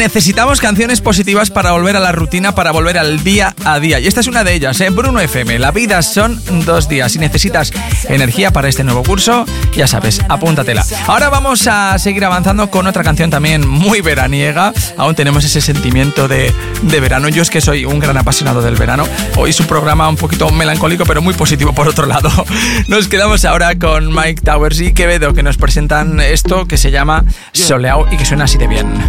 necesitamos canciones positivas para volver a la rutina, para volver al día a día. Y esta es una de ellas, Bruno FM. La vida son 2 días. Si necesitas energía para este nuevo curso, ya sabes, apúntatela. Ahora vamos a seguir avanzando con otra canción también muy veraniega. Aún tenemos ese sentimiento de verano. Yo es que soy un gran apasionado del verano. Hoy es un programa un poquito melancólico, pero muy positivo por otro lado. Nos quedamos ahora con Mike Towers y Quevedo, que nos presentan esto que se llama Soleao y que suena así de bien.